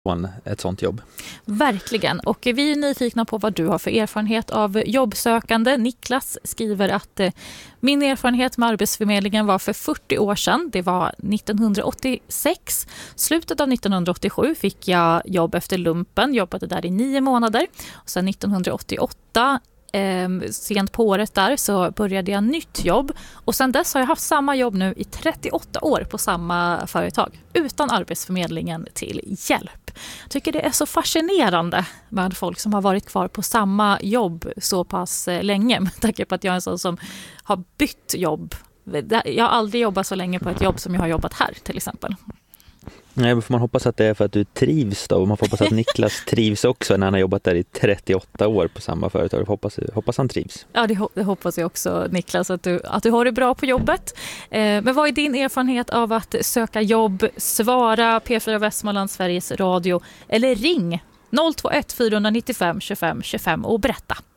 ett sånt jobb. Verkligen, och vi är nyfikna på vad du har för erfarenhet av jobbsökande. Niklas skriver att min erfarenhet med Arbetsförmedlingen var för 40 år sedan. Det var 1986. Slutet av 1987 fick jag jobb efter lumpen, jobbade där i 9 månader. Och sen 1988 sent på året där så började jag nytt jobb och sen dess har jag haft samma jobb nu i 38 år på samma företag utan Arbetsförmedlingen till hjälp. Jag tycker det är så fascinerande med folk som har varit kvar på samma jobb så pass länge, med tanke på att jag är en sån som har bytt jobb. Jag har aldrig jobbat så länge på ett jobb som jag har jobbat här till exempel. Nej, får man hoppas att det är för att du trivs då. Och man får hoppas att Niklas trivs också när han har jobbat där i 38 år på samma företag. Hoppas han trivs. Ja, det hoppas jag också, Niklas, att du har det bra på jobbet. Men vad är din erfarenhet av att söka jobb? Svara P4 Västmanland, Sveriges Radio eller ring 021 495 25 25 och berätta.